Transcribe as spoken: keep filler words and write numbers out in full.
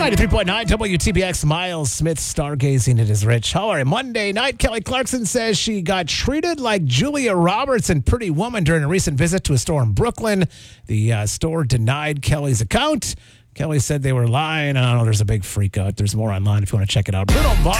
ninety-three point nine W T B X, Miles Smith stargazing at his rich. How are you? Monday night, Kelly Clarkson says she got treated like Julia Roberts in Pretty Woman during a recent visit to a store in Brooklyn. The uh, store denied Kelly's account. Kelly said they were lying. I don't know. There's a big freak out. There's more online if you want to check it out. Bruno Mars.